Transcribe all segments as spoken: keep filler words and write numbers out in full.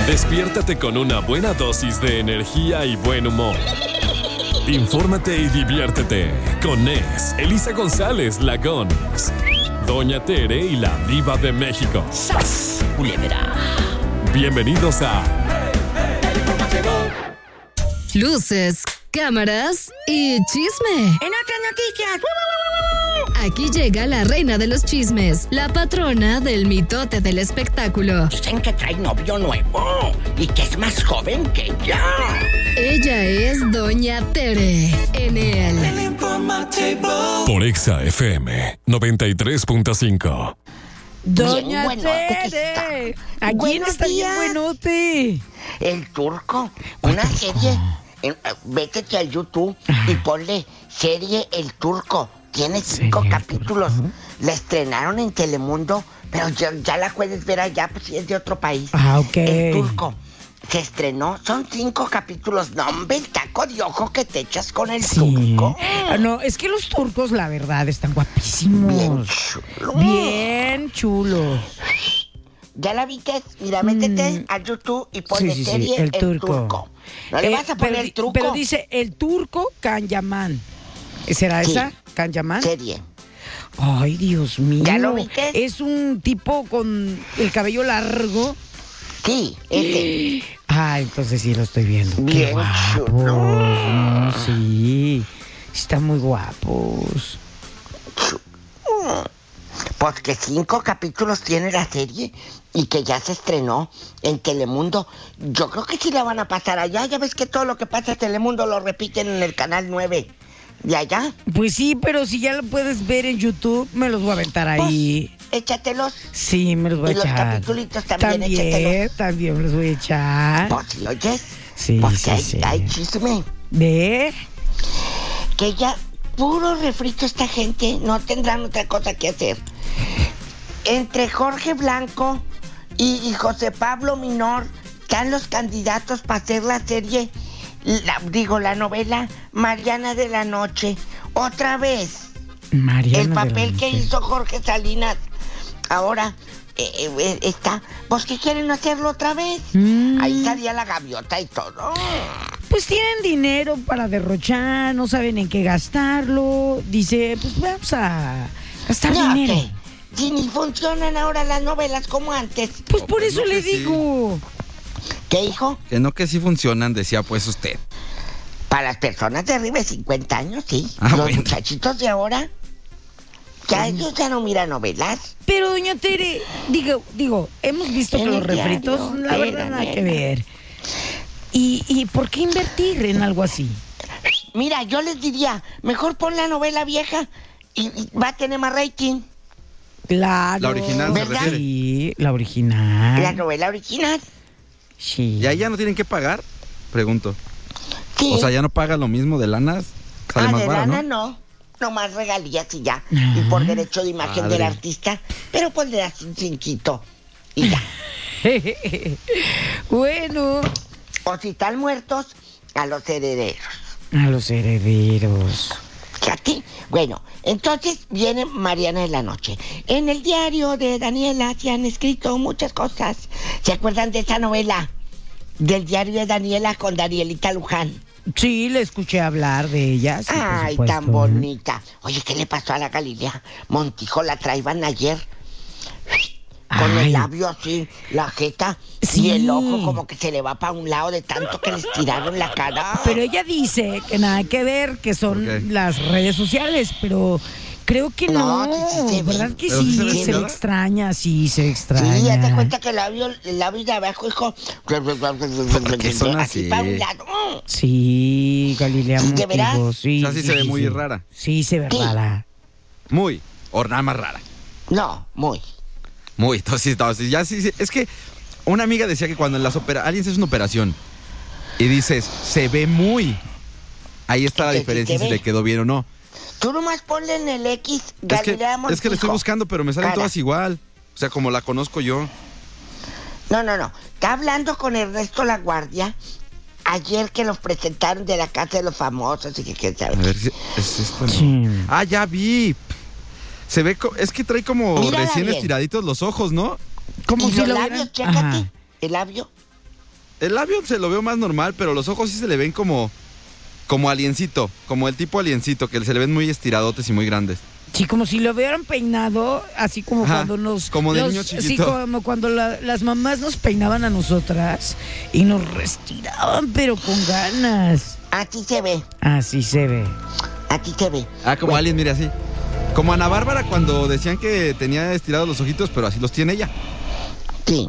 Despiértate con una buena dosis de energía y buen humor. Infórmate y diviértete con Nes, Elisa González, la Gons, Doña Tere y la Diva de México. ¡Sas, culebra! Bienvenidos a Luces, cámaras y chisme. En otras noticias. Aquí llega la reina de los chismes, la patrona del mitote del espectáculo. Dicen que trae novio nuevo y que es más joven que ella. Ella es Doña Tere en el por Exa F M noventa y tres punto cinco. Doña Bien buenote que Tere, está. ¿a quién Buenos está bien días. buenote? El Turco, una serie. En- Vétete a YouTube y ponle serie El Turco. Tiene cinco ¿Serie El capítulos. Turco? La estrenaron en Telemundo, pero ya, ya la puedes ver allá, pues si es de otro país. Ah, ok. El Turco. Se estrenó, son cinco capítulos. No, hombre, el taco de ojo que te echas con el Sí. turco. Ah, no, es que los turcos, la verdad, están guapísimos. Bien chulo. Bien chulos. ¿Ya la viste? Mira, métete Mm. a YouTube y ponle Sí, sí, sí, serie El El Turco. Turco. No le Eh, vas a poner pero, el truco. Pero dice el turco Kanyaman. ¿Será Sí. esa? ¿Kanyaman? Serie. Ay, Dios mío. ¿Ya lo viste? Es un tipo con el cabello largo. Sí, ese. Ah, entonces sí lo estoy viendo. Qué Bien guapos. chulo. No, sí. Están muy guapos. Pues que cinco capítulos tiene la serie y que ya se estrenó en Telemundo. Yo creo que sí la van a pasar allá. Ya ves que todo lo que pasa en Telemundo lo repiten en el canal nueve de allá. Pues sí, pero si ya lo puedes ver en YouTube, me los voy a aventar ahí. Pues, échatelos. Sí, me los voy a y los echar. capitulitos también, También, échatelos. también me los voy a echar. Pues si oyes. Sí, pues sí, que hay, sí. hay chisme. ¿Ve? Que ya puro refrito esta gente. No tendrán otra cosa que hacer. Entre Jorge Blanco y, y José Pablo Minor están los candidatos para hacer la serie, la- digo, la novela Mariana de la Noche. Otra vez, Mariana el de la papel que Noche. hizo Jorge Salinas. Ahora eh, eh, está, pues que quieren hacerlo otra vez. Mm. Ahí salía la gaviota y todo. Pues tienen dinero para derrochar, no saben en qué gastarlo. Dice, pues vamos a gastar No, dinero. que si ni funcionan ahora las novelas como antes. Pues por eso no le que sí. digo. ¿Qué, hijo? Que no que sí funcionan, decía pues usted. Para las personas de arriba de cincuenta años, sí. Ah, Los bueno. muchachitos de ahora, ya ellos ya no miran novelas. Pero doña Tere, digo, digo, hemos visto En que los el diario, refritos, la Tere, verdad, nada nena. que ver. ¿Y, ¿Y por qué invertir en algo así? Mira, yo les diría, mejor pon la novela vieja y, y va a tener más rating. Claro. La original se refiere. Sí, la original. La novela original. Sí. ¿Y ahí ya no tienen que pagar? Pregunto. Sí. O sea, ya no paga lo mismo de lanas. Sale ah, más de barato, lana ¿no? no. No más regalías y ya. Ah. Y por derecho de imagen Padre. del artista. Pero pues le das un cinquito. Y ya. Bueno, O si están muertos, a los herederos. a los herederos. Fíjate. Bueno, entonces viene Mariana de la Noche. En el diario de Daniela se han escrito muchas cosas. ¿Se acuerdan de esa novela? Del diario de Daniela con Danielita Luján. Sí, le escuché hablar de ella. Sí, por Ay, supuesto. tan bonita. Oye, ¿qué le pasó a la Galilea? Montijo la traían ayer. Con Ay. el labio así, la jeta Sí. y el ojo como que se le va para un lado de tanto que les tiraron la cara. Pero ella dice que nada que ver, que son ¿Por qué? las redes sociales, pero creo que No, no, sí, sí se ve. ¿verdad que ¿Pero sí? sí se ve Se ve chingada? extraña, sí, se ve extraña. Sí, ya te cuenta que el labio, el labio de abajo, hijo. qué son así? para un lado. Sí, Galilea ¿De veras? Montijo, sí. O sea, sí se ve muy rara. Sí, se ve Sí. rara. Muy. O nada más rara. No, muy. Muy. Entonces, entonces ya sí, sí. Es que una amiga decía que cuando en las operaciones, alguien se hace una operación y dices, se ve muy. Ahí está la Que sí diferencia te si ve. le quedó bien o no. Tú nomás ponle en el X Es que, Galilea Montijo. es que le estoy buscando, pero me salen Cara. todas igual. O sea, como la conozco yo. No, no, no. Está hablando con Ernesto La Guardia. Ayer que los presentaron de la Casa de los Famosos y que quién sabe. A ver si es esto, ¿no? Sí. Ah, ya vi. Se ve, co- es que trae como Mírala recién bien. estiraditos los ojos, ¿no? Como y si los lo labios, hubieran... chécate. Ajá. El labio. el labio se lo veo más normal, pero los ojos sí se le ven como, como aliencito, como el tipo aliencito, que se le ven muy estiradotes y muy grandes. Sí, como si lo hubieran peinado, así como Ajá, cuando nos... como de los- niño chiquito. Sí, como cuando la- las mamás nos peinaban a nosotras y nos restiraban, pero con ganas. Así se ve, Así se ve. así se ve. Ah, como Bueno, alien, mire así. Como Ana Bárbara cuando decían que tenía estirados los ojitos, pero así los tiene ella. Sí.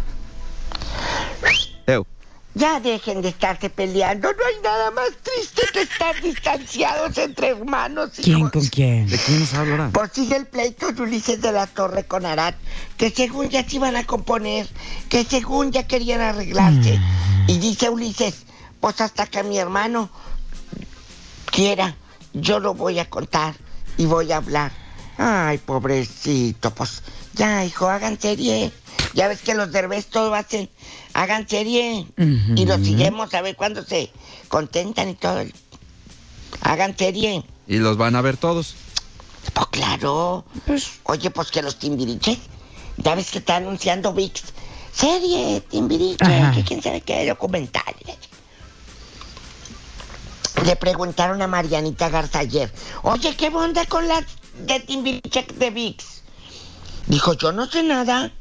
Ew. Ya dejen de estarse peleando. No hay nada más triste que estar distanciados entre hermanos. ¿Quién hijos. con quién? ¿De quién nos habla ahora? Pues sigue el pleito de Ulises de la Torre con Arad, que según ya se iban a componer, que según ya querían arreglarse. Y dice Ulises, pues hasta que mi hermano quiera, yo lo voy a contar y voy a hablar. Ay, pobrecito, pues ya, hijo, hagan serie. Ya ves que los derbés todo hacen, hagan serie. Ujú. Y los seguimos a ver cuándo se contentan y todo. Hagan serie. Y los van a ver todos. Pues claro. Pues, Oye, pues que los Timbiriches, ya ves que está anunciando V I X. Serie, Timbiriche, Ajá. que quién sabe qué documental. Le preguntaron a Marianita Garza ayer, oye, ¿qué onda con las de Timbiriche de V I X? Dijo, yo no sé nada.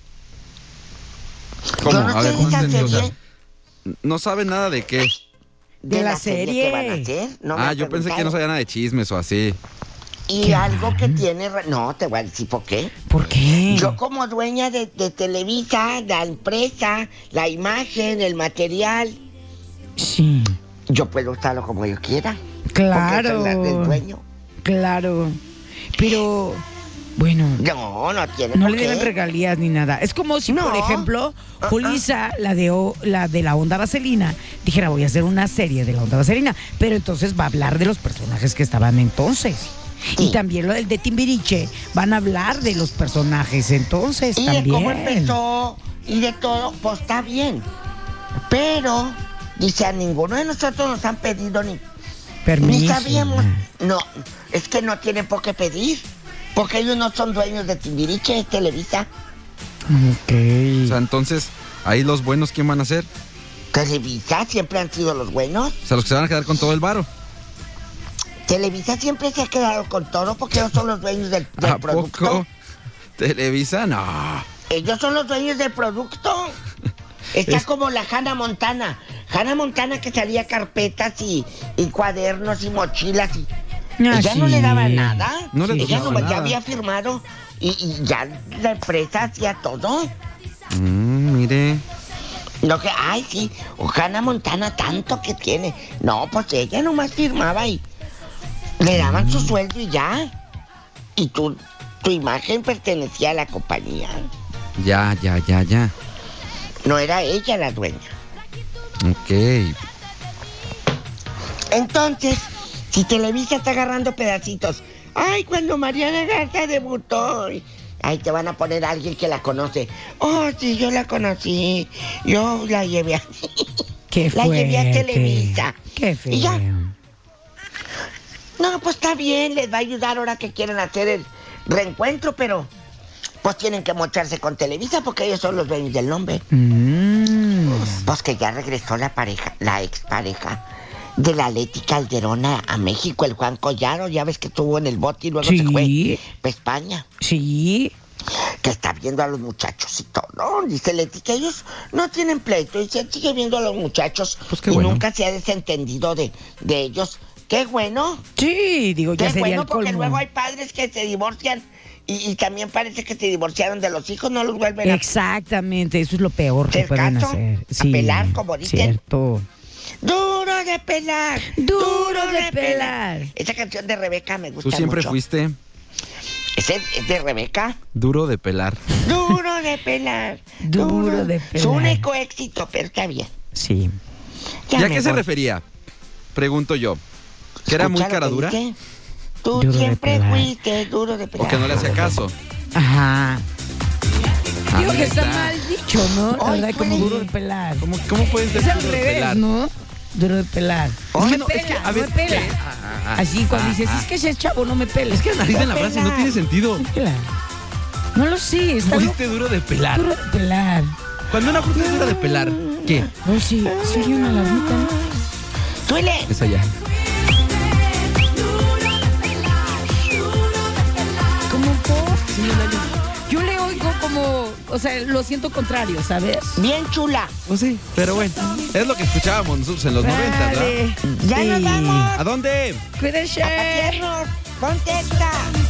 ¿Cómo? Yo no A sé ver, de no esa entendí, o sea, serie. no sabe nada de qué. De la que van a serie. hacer. No me Ah, han yo pensé que no preguntado. sabía nada de chismes o así. Y ¿Qué? algo que tiene... re- No, te voy a decir por qué. ¿por qué? Yo como dueña de, de Televisa, la empresa, la imagen, el material, Sí, yo puedo usarlo como yo quiera. claro. Porque soy la del dueño. Claro. Pero, bueno, No, no tiene no por le qué. deben regalías ni nada. Es como si, No. por ejemplo, Ah, Julissa, la de O- la de la Onda Vaselina, dijera, voy a hacer una serie de la Onda Vaselina, pero entonces va a hablar de los personajes que estaban entonces. Sí. Y también lo del de Timbiriche, van a hablar de los personajes entonces Y también. de cómo empezó y de todo, pues está bien. Pero, dice, a ninguno de nosotros nos han pedido ni, Permiso. ni sabíamos. No, es que no tienen por qué pedir. Porque ellos no son dueños de Timbiriche, es Televisa. Ok. O sea, entonces, ahí los buenos, ¿quién van a ser? Televisa siempre han sido los buenos. O sea, los que se van a quedar con todo el varo. Televisa siempre se ha quedado con todo porque ellos son los dueños del, del ¿A producto. poco? ¿Televisa? No. Ellos son los dueños del producto. Está Es- como la Hannah Montana. Hannah Montana que salía carpetas y, y cuadernos y mochilas. Y... Ah, ella no sí. le daba nada. No le ella tocaba nomás ya nada. había firmado y, y ya la empresa hacía todo. Mm, mire. Lo que, ay, sí, o Hannah Montana tanto que tiene. No, pues ella nomás firmaba y le daban su sueldo y ya. Y tu, tu imagen pertenecía a la compañía. Ya, ya, ya, ya. No era ella la dueña. Ok. Entonces, si Televisa está agarrando pedacitos, ay, cuando Mariana Garza debutó, y- ahí te van a poner a alguien que la conoce. Oh, sí, yo la conocí, yo la llevé a... Qué La llevé a fuerte. Televisa. Qué feo. Y ya. No, pues está bien, les va a ayudar ahora que quieren hacer el reencuentro, pero pues tienen que mocharse con Televisa porque ellos son los dueños del nombre. Mm. Pues que ya regresó la pareja, la expareja de la Leti Calderón a, a México, el Juan Collaro, ya ves que estuvo en el bote y luego Sí. se fue a España, Sí. que está viendo a los muchachos y todo, ¿no? Dice Leti que ellos no tienen pleito y se sigue viendo a los muchachos Pues qué y bueno. nunca se ha desentendido de, de ellos. Qué bueno, Sí, digo, ya qué sería bueno el porque colmo. luego hay padres que se divorcian y, y también parece que se divorciaron de los hijos, no los vuelven a... Exactamente, eso es lo peor que ¿Ser pueden gato? hacer. ¿A pelar, como dicen? Cierto. Duro de pelar, Duro de pelar. Esa canción de Rebeca me gusta Tú siempre mucho. fuiste ¿Ese es de Rebeca? duro de pelar. Duro de pelar. Duro de Su pelar. único éxito, pero está bien. Sí. ¿Y a me qué se voy. refería? Pregunto yo. ¿Que era muy Escucha lo cara que dura? dice. Tú Duro de siempre pelar. fuiste duro de pelar. ¿O que no le hacía caso? Ajá. Ah, Digo que está ¿neta? mal dicho, ¿no? La Ay, verdad, como pues. duro de pelar. ¿Cómo, cómo puedes Es ser al duro de revés, pelar? ¿no? Duro de pelar. Es No que me no, pela, es que, a no ver, me pela. ¿qué? Ah, ah, ah. Así cuando Ah, dices, ah. es que ese chavo no me pela. Es que analiza en la No frase, no pela. tiene sentido. No pela. No lo sé, está Fuiste duro de pelar. duro de pelar. Cuando una fruta es dura de pelar, ¿Qué? Oh, sí, sí oye una alarmita, ¿no? Suele. Es allá. ¿Cómo por? Sí, la- yo le oigo como, o sea, lo siento contrario, ¿sabes? Bien chula. Pues sí, pero bueno, es lo que escuchábamos nosotros en los noventas, ¿verdad? Vale. Ya nos Sí. vamos. ¿A dónde? Cuídense. A patearnos. Ponte esta.